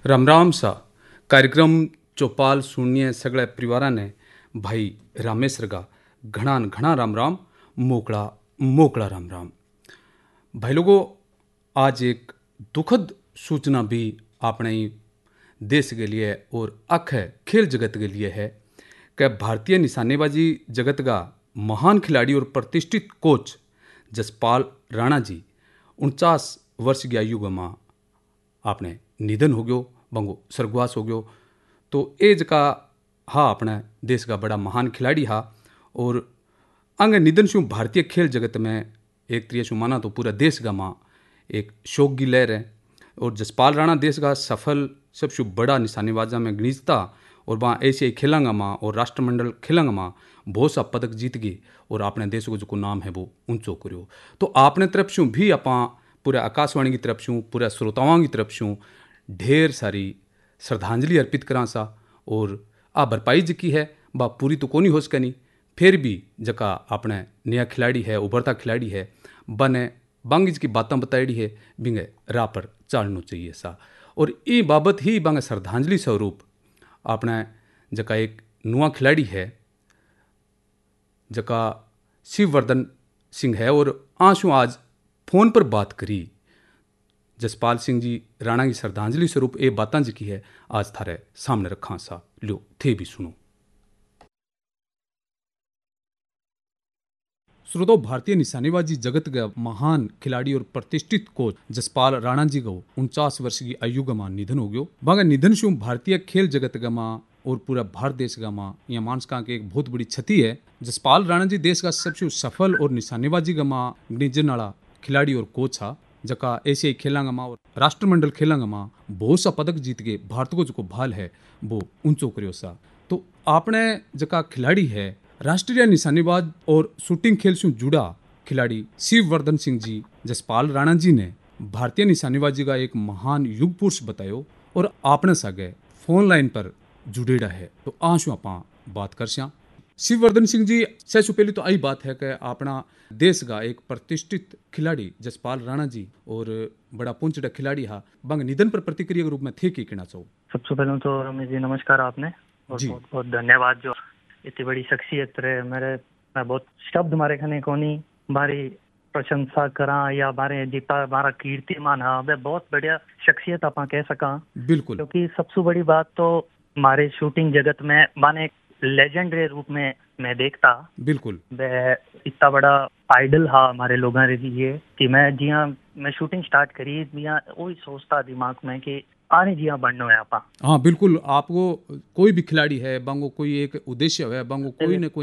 राम राम सा कार्यक्रम चौपाल सुनिए सगळे परिवाराने भाई रामेश्वर का घणान घणा राम राम मोकड़ा मोकड़ा राम राम। भाई लोगों, आज एक दुखद सूचना भी अपने देश के लिए और अख खेल जगत के लिए है कि भारतीय निशानेबाजी जगत का महान खिलाड़ी और प्रतिष्ठित कोच जसपाल राणा जी 49 वर्ष की आयु में आपने निधन हो गयो, बंगो स्वर्गवास हो गयो। तो एज का हा अपने देश का बड़ा महान खिलाड़ी हा और अंग निधन से भारतीय खेल जगत में एक तरीके से माना तो पूरा देश का माँ एक शोक की लहर है। और जसपाल राणा देश का सफल सबसे बड़ा निशानेबाजा में गणिजता और वहाँ एशियाई खेलांगा माँ और राष्ट्रमंडल खेलांगा माँ बहुत सा पदक जीत गई और अपने देश को जो नाम है वो ऊंचो करो। तो आपने तरफ से भी आप पूरे आकाशवाणी की तरफ से पूरे श्रोताओं की तरफ से ढेर सारी श्रद्धांजलि अर्पित करा सा। और आ भरपाई जी की है बा पूरी तो कोनी हो सकनी, फिर भी जका अपने नया खिलाड़ी है उभरता खिलाड़ी है बने बांगिज की बातें बताई है बिंगे राह पर चालना चाहिए सा। और ये बाबत ही बांगे श्रद्धांजलि स्वरूप अपने जका एक नुआ खिलाड़ी है जका शिववर्धन सिंह है और आंसू आज फोन पर बात करी जसपाल सिंह जी राणा की श्रद्धांजलि स्वरूप ये बातें जी की है आज थारे सामने रखा सा। लो थे भी सुनो। श्रोतो, भारतीय निशानेबाजी जगत का महान खिलाड़ी और प्रतिष्ठित कोच जसपाल राणा जी को 49 वर्ष की आयु का निधन हो गयो। बागा निधन से भारतीय खेल जगत का और पूरा भारत देश का यह मानसिका की एक बहुत बड़ी क्षति है। जसपाल राणा जी देश का सबसे सफल और निशानेबाजी का गणिजन वाला खिलाड़ी और कोच हा जका एशियाई खेलांगा और राष्ट्रमंडल खेलांगा बहुत सा पदक जीत के भारत को जो भाल है वो ऊंचो करियो सा। तो आपने जका खिलाड़ी है राष्ट्रीय निशानेबाज और शूटिंग खेल से जुड़ा खिलाड़ी शिववर्धन सिंह जी जसपाल राणा जी ने भारतीय निशानेबाजी का एक महान युग पुरुष बतायो और आपने सागे फोन लाइन पर जुड़ेड़ा है। तो आंसू आप बात कर स्या। शिववर्धन सिंह जी, सबसे पहले तो आई बात है कि अपना देश का एक प्रतिष्ठित खिलाड़ी जसपाल राणा जी और बड़ा पुंचड़ा खिलाड़ी हा बंग निधन पर प्रतिक्रिया के रूप में थे की कहना चाहो। सबसे पहले तो रमेश जी नमस्कार आपने और बहुत बहुत धन्यवाद जो इतनी बड़ी शख्सियत रहे मैं बहुत शब्द मारे खाने कोनी बारी प्रशंसा करा या बारे जितना हमारा कीर्तिमान है वे बहुत बढ़िया शख्सियत आप कह सका। बिल्कुल, क्योंकि सबसे बड़ी बात तो हमारे शूटिंग जगत में माने लेजेंडरी रूप में मैं देखता। बिल्कुल, वह इतना बड़ा आइडल हा हमारे लोगों के लिए कि मैं जिया मैं शूटिंग स्टार्ट करी जिया वही सोचता दिमाग में कि आने जिया बनना है आपा। हाँ बिल्कुल, आपको कोई भी खिलाड़ी है बांगो कोई एक उद्देश्य है बांगो कोई न कोई